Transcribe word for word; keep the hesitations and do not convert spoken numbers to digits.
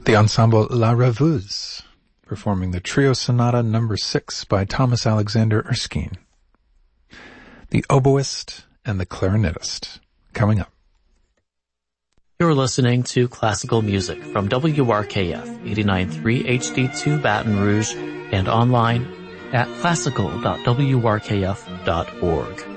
The ensemble La Rêveuse, performing the Trio Sonata number six by Thomas Alexander Erskine. The Oboist and the Clarinetist, coming up. You're listening to classical music from W R K F eighty-nine point three H D two Baton Rouge and online at classical dot w r k f dot org.